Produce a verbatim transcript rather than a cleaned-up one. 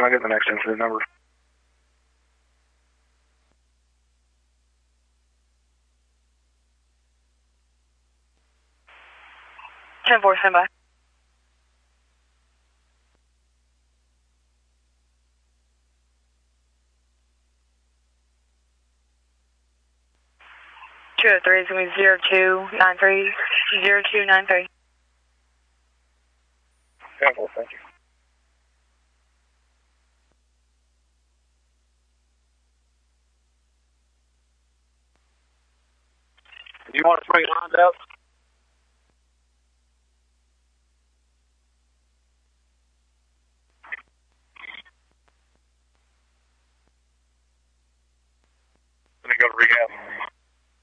Can I get the next incident number? ten four, stand by. two oh three is going to be zero two nine three, zero two nine three. ten four, thank you. Do you want to bring lines out?